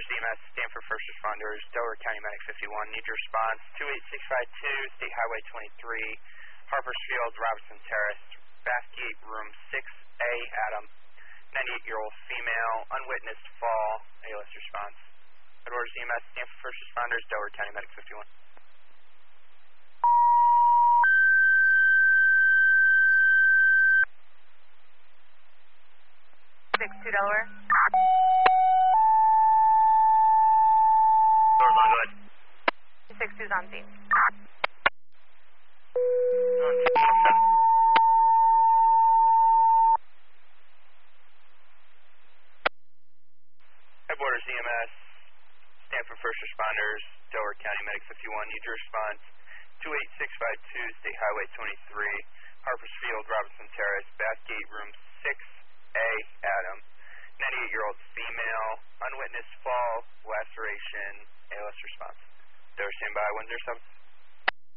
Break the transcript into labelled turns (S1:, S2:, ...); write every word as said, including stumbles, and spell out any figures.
S1: Headquarters E M S, Stanford First Responders, Delaware County Medic fifty-one. Need your response. two eight six five two, State Highway twenty-three, Harpers Field, Robertson Terrace, Bathgate Room six A, Adam. ninety-eight-year-old female, unwitnessed fall. A L S response. Headquarters E M S, Stanford First Responders, Delaware County Medic fifty-one.
S2: six two Delaware.
S1: Doors on, go ahead.
S2: six two's on scene.
S1: On scene, seven. Headquarters E M S, Stanford First Responders, Delaware County Medic fifty-one. Need your response. two eight six five two, State Highway twenty-three, Harpers Field, Robinson Terrace, Bathgate Room six A, Adam. ninety-eight-year-old female, unwitnessed fall, laceration. A L S response. Delaware standby, one zero seven.